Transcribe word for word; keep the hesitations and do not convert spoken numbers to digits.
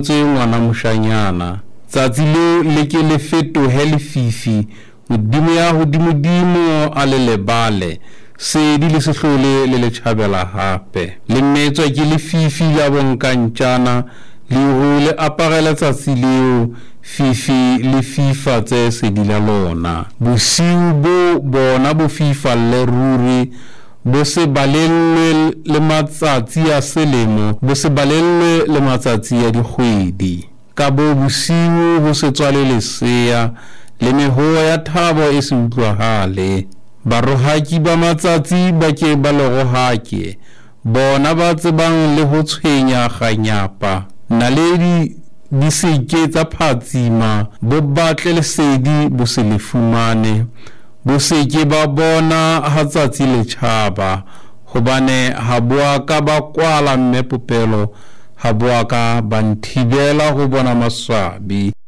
ngotswe ngwana moshanyana. Tsatsi leo le ke le fetohe lefifi, modimo ya hodimodimo a le lebale, sedi le sehlole le le tjhabela hape. Le metswa ke lefifi la bonkantjana, le ho le aparela tsatsi leo, fifi le fifa tse sedi la lona. Bosiu bo bona bo fifa le ruri, bo se balellwe le matsatsi a selemo, bo se balellwe le matsatsi a dikgwedi. Ka bo bosiu ho se tswale lesea, le mehoa ya thabo e se utlwahale. Barohaki ba matsatsi ba ke ba lorohake, bona ba tsebang le ho tshwenya kganyapa. Naledi di seke tsa phatsima, bo batle lesedi bo se le fumane, bo seke ba bona ha tsatsi le tjhaba, hobane ha boa ka ba kwala mmepopelo, ha boa ka ba nthibela ho bona maswabi.